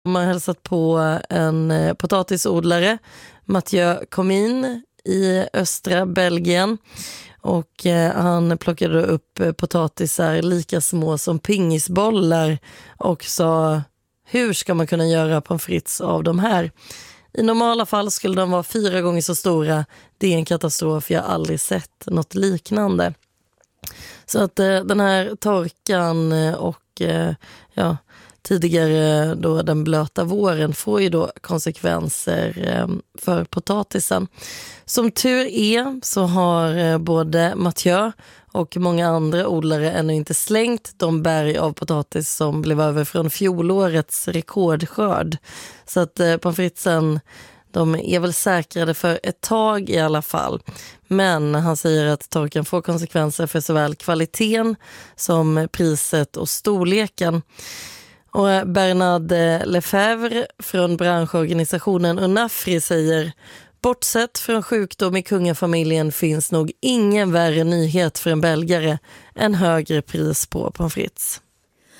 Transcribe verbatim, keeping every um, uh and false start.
De har hälsat på en potatisodlare, Mathieu Comines, i östra Belgien. Och eh, han plockade upp potatisar lika små som pingisbollar och sa, hur ska man kunna göra pommes frites av de här? I normala fall skulle de vara fyra gånger så stora. Det är en katastrof, jag har aldrig sett något liknande. Så att eh, den här torkan och eh, ja, tidigare då den blöta våren får ju då konsekvenser eh, för potatisen. Som tur är så har eh, både Mathieu och många andra odlare ännu inte slängt de berg av potatis som blev över från fjolårets rekordskörd. Så att eh, pommes fritesen, de är väl säkrade för ett tag i alla fall. Men han säger att torkan får konsekvenser för såväl kvaliteten som priset och storleken. Och Bernard Lefebvre från branschorganisationen Unafri säger, bortsett från sjukdom i kungafamiljen finns nog ingen värre nyhet för en belgare än högre pris på pommes frites.